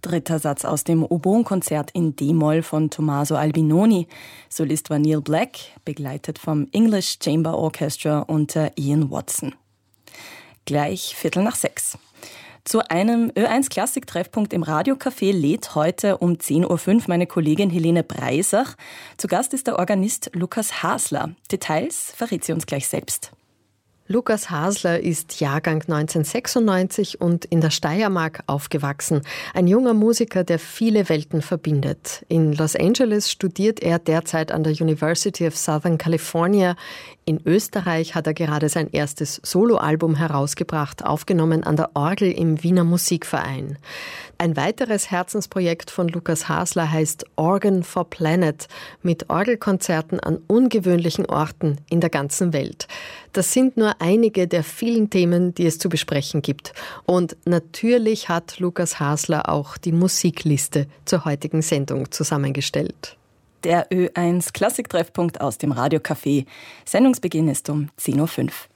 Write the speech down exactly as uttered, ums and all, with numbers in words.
Dritter Satz aus dem Oboenkonzert in D-Moll von Tommaso Albinoni. Solist war Neil Black, begleitet vom English Chamber Orchestra unter Ian Watson. Gleich Viertel nach sechs. Zu einem Ö eins Klassik-Treffpunkt im Radiocafé lädt heute um zehn Uhr fünf meine Kollegin Helene Breisach. Zu Gast ist der Organist Lukas Hasler. Details verrät sie uns gleich selbst. Lukas Hasler ist Jahrgang neunzehnhundertsechsundneunzig und in der Steiermark aufgewachsen. Ein junger Musiker, der viele Welten verbindet. In Los Angeles studiert er derzeit an der University of Southern California. In Österreich hat er gerade sein erstes Soloalbum herausgebracht, aufgenommen an der Orgel im Wiener Musikverein. Ein weiteres Herzensprojekt von Lukas Hasler heißt Organ for Planet, mit Orgelkonzerten an ungewöhnlichen Orten in der ganzen Welt. Das sind nur einige der vielen Themen, die es zu besprechen gibt. Und natürlich hat Lukas Hasler auch die Musikliste zur heutigen Sendung zusammengestellt. Der Ö eins Klassik-Treffpunkt aus dem Radiocafé. Sendungsbeginn ist um zehn Uhr fünf.